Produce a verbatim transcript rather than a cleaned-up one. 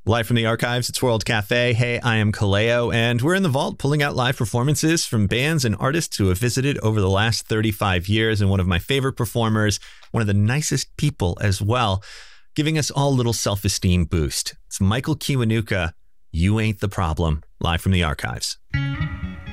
Live from the archives, it's World Cafe. Hey, I am Kaleo, and we're in the vault pulling out live performances from bands and artists who have visited over the last thirty-five years, and one of my favorite performers, one of the nicest people as well, giving us all a little self-esteem boost. It's Michael Kiwanuka, You Ain't the Problem, live from the archives.